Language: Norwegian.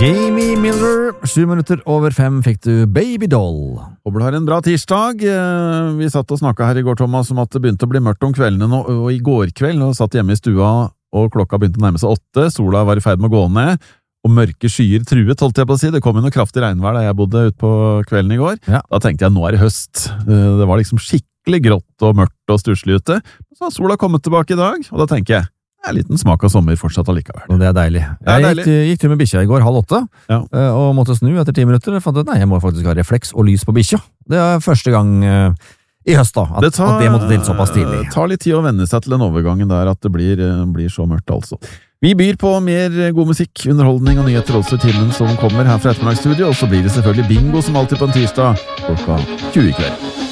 Jamie Miller, 7:07 fikk du Baby Doll. Håper du har en bra tirsdag. Vi satt og snakket her i går, Thomas, om at det begynte å bli mørkt om kveldene nå, og i går kveld, og satt hjemme i stua, og klokka begynte å nærme seg 8, sola var i ferd med å gå ned, og mørke skyer truet, holdt jeg på å si. Det kom jo noe kraftig regnvær da jeg bodde ute på kvelden i går. Ja. Da tenkte jeg, nå er det høst. Det var liksom skikkelig grått og mørkt og stusslig ute. Så har sola kommet tilbake i dag, og da tenker jeg, det er en liten smak av sommer fortsatt allikevel. Og det er deilig. Jeg gikk tur med bikkja i går, 7:30, Ja. og måtte snu etter 10 minutter. Jeg fant ut, jeg må faktisk ha refleks og lys på bikkja. Det er første gang i høst da, at det måtte til såpass tidlig. Det tar litt tid å venne seg til den overgangen der, at det blir så mørkt altså. Vi byr på mer god musikk, underholdning og nyheter også i timen som kommer her fra ettermiddagsstudio, og så blir det selvfølgelig bingo som alltid på en tirsdag klokka 20 i kveld.